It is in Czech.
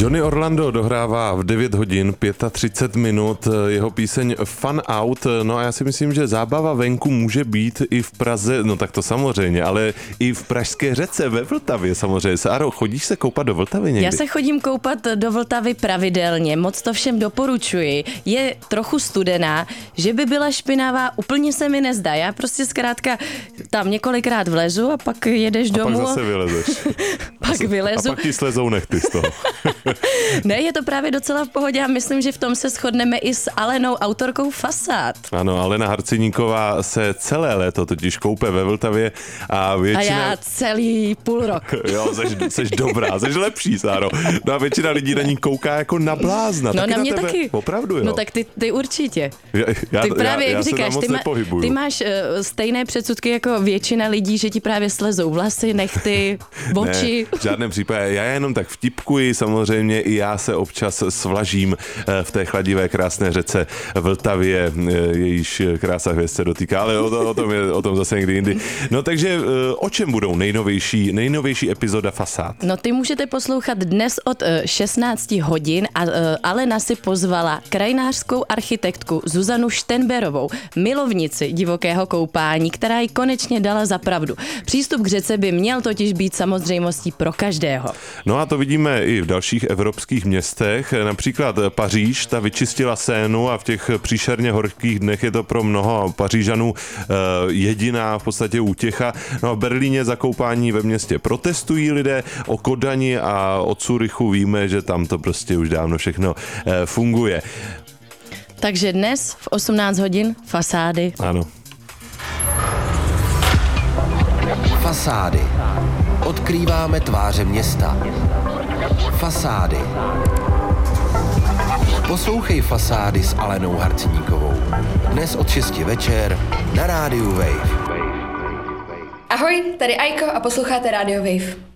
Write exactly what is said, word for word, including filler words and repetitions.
Johnny Orlando dohrává v devět hodin třicet pět minut jeho píseň Fun Out, no a já si myslím, že zábava venku může být i v Praze, no tak to samozřejmě, ale i v Pražské Řece ve Vltavě samozřejmě. Sáro, chodíš se koupat do Vltavy někdy? Já se chodím koupat do Vltavy pravidelně, moc to všem doporučuji. Je trochu studená, že by byla špinavá, úplně se mi nezdá. Já prostě zkrátka tam několikrát vlezu a pak jedeš a domů. A pak zase vylezeš. pak vylezu. A pak ti slezou nechty z toho. Ne, je to právě docela v pohodě a myslím, že v tom se shodneme i s Alenou, autorkou Fasád. Ano, Alena Harceníková se celé léto totiž koupe ve Vltavě a většina... A já celý půl rok. Jo, seš, seš dobrá, seš lepší, Sáro. No a většina lidí na ní kouká jako na blázna. No taky na mě na tebe. taky. Opravdu, jo. No tak ty, ty určitě. Já, já, ty právě, já, jak já říkáš, ty, má, ty máš uh, stejné předsudky jako většina lidí, že ti právě slezou vlasy, nechty, oči. Ne, v žádném případě. Já jenom tak vtipkuji, samozřejmě i já se občas svlažím v té chladivé krásné řece Vltavě, jejíž krása hvězd se dotýká, ale o, to, o, tom je, o tom zase někdy jindy. No takže o čem budou nejnovější, nejnovější epizoda Fasád? No ty můžete poslouchat dnes od šestnáct hodin a Alena si pozvala krajinářskou architektku Zuzanu Štenberovou, milovnici divokého koupání, která jí konečně dala za pravdu. Přístup k řece by měl totiž být samozřejmostí pro každého. No a to vidíme i v dalších evropských městech, například Paříž, ta vyčistila Sénu a v těch příšerně horkých dnech je to pro mnoho Pařížanů jediná v podstatě útěcha. No a v Berlíně za koupání ve městě protestují lidé, o Kodani a o Curychu víme, že tam to prostě už dávno všechno funguje. Takže dnes v osmnáct hodin Fasády. Ano. Fasády. Odkrýváme tváře města. Fasády. Poslouchej Fasády s Alenou Harceníkovou. Dnes od šesti večer na rádiu Wave. Ahoj, tady Aiko a posloucháte Radio Wave.